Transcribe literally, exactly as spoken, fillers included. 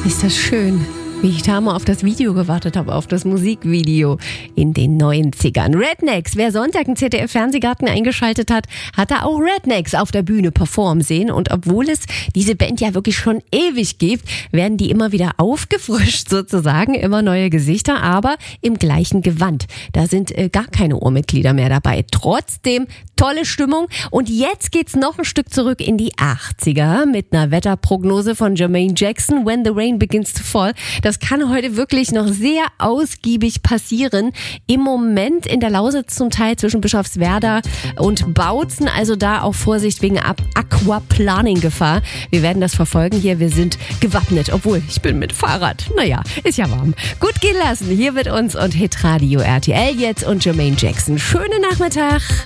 Ist das schön, wie ich da mal auf das Video gewartet habe, auf das Musikvideo in den neunzigern. Rednex, wer Sonntag im Z D F-Fernsehgarten eingeschaltet hat, hat da auch Rednex auf der Bühne performen sehen. Und obwohl es diese Band ja wirklich schon ewig gibt, werden die immer wieder aufgefrischt sozusagen, immer neue Gesichter, aber im gleichen Gewand. Da sind äh, gar keine Urmitglieder mehr dabei. Trotzdem tolle Stimmung. Und jetzt geht's noch ein Stück zurück in die achtziger mit einer Wetterprognose von Jermaine Jackson, When the Rain Begins to Fall. Das kann heute wirklich noch sehr ausgiebig passieren. Im Moment in der Lausitz zum Teil zwischen Bischofswerda und Bautzen. Also da auch Vorsicht wegen Aquaplaning-Gefahr. Wir werden das verfolgen hier. Wir sind gewappnet, obwohl ich bin mit Fahrrad. Naja, ist ja warm. Gut gehen lassen. Hier mit uns und Hitradio R T L jetzt und Jermaine Jackson. Schönen Nachmittag.